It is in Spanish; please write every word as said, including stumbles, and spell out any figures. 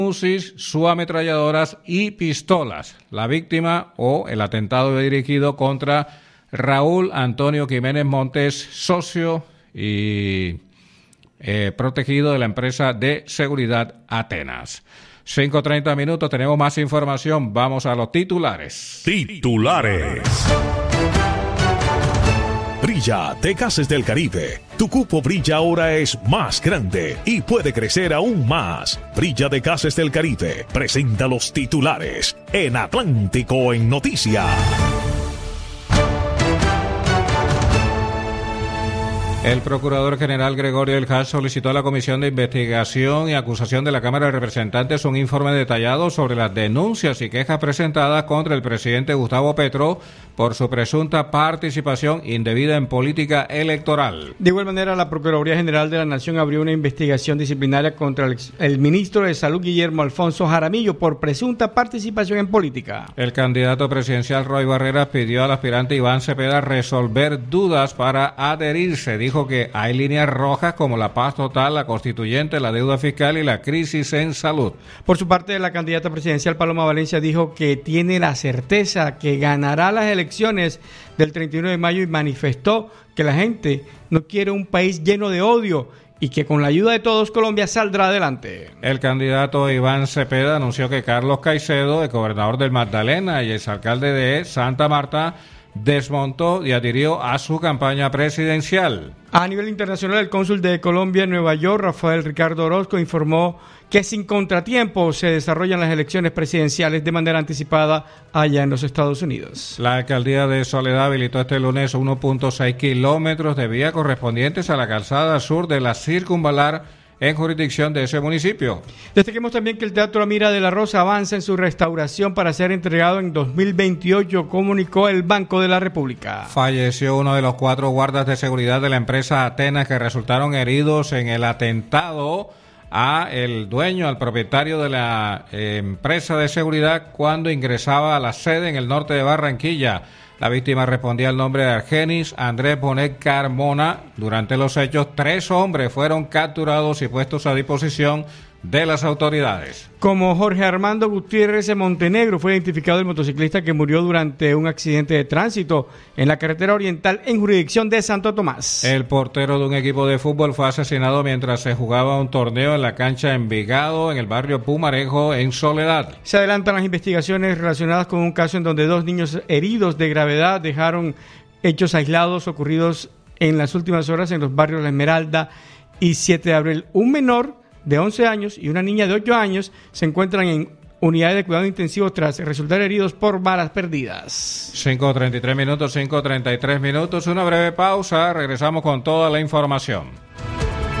UCIs, subametralladoras y pistolas. La víctima o el atentado dirigido contra Raúl Antonio Jiménez Montes, socio y eh, protegido de la empresa de seguridad Atenas. cinco treinta minutos, tenemos más información. Vamos a los titulares. Titulares. Brilla de Gases del Caribe. Tu cupo Brilla ahora es más grande y puede crecer aún más. Brilla de Gases del Caribe presenta los titulares en Atlántico en Noticias. El Procurador General Gregorio Eljas solicitó a la Comisión de Investigación y Acusación de la Cámara de Representantes un informe detallado sobre las denuncias y quejas presentadas contra el presidente Gustavo Petro por su presunta participación indebida en política electoral. De igual manera, la Procuraduría General de la Nación abrió una investigación disciplinaria contra el, el ministro de Salud, Guillermo Alfonso Jaramillo, por presunta participación en política. El candidato presidencial Roy Barreras pidió al aspirante Iván Cepeda resolver dudas para adherirse. Dijo que hay líneas rojas como la paz total, la constituyente, la deuda fiscal y la crisis en salud. Por su parte, la candidata presidencial Paloma Valencia dijo que tiene la certeza que ganará las elecciones del treinta y uno de mayo y manifestó que la gente no quiere un país lleno de odio y que con la ayuda de todos Colombia saldrá adelante. El candidato Iván Cepeda anunció que Carlos Caicedo, el gobernador del Magdalena y exalcalde de Santa Marta, desmontó y adhirió a su campaña presidencial. A nivel internacional, el cónsul de Colombia en Nueva York, Rafael Ricardo Orozco, informó que sin contratiempo se desarrollan las elecciones presidenciales de manera anticipada allá en los Estados Unidos. La alcaldía de Soledad habilitó este lunes uno punto seis kilómetros de vía correspondientes a la calzada sur de la circunvalar en jurisdicción de ese municipio. Destaquemos también que el Teatro Amira de la Rosa avanza en su restauración para ser entregado en dos mil veintiocho, comunicó el Banco de la República. Falleció uno de los cuatro guardas de seguridad de la empresa Atenas que resultaron heridos en el atentado a el dueño, al propietario de la eh, empresa de seguridad cuando ingresaba a la sede en el norte de Barranquilla. La víctima respondía al nombre de Argenis Andrés Bonet Carmona. Durante los hechos, tres hombres fueron capturados y puestos a disposición de las autoridades. Como Jorge Armando Gutiérrez de Montenegro, fue identificado el motociclista que murió durante un accidente de tránsito en la carretera oriental en jurisdicción de Santo Tomás. El portero de un equipo de fútbol fue asesinado mientras se jugaba un torneo en la cancha Envigado, en el barrio Pumarejo, en Soledad. Se adelantan las investigaciones relacionadas con un caso en donde dos niños heridos de gravedad dejaron hechos aislados ocurridos en las últimas horas en los barrios La Esmeralda y siete de abril. Un menor de once años y una niña de ocho años se encuentran en unidades de cuidado intensivo tras resultar heridos por balas perdidas. cinco treinta y tres minutos, cinco treinta y tres minutos, una breve pausa, regresamos con toda la información.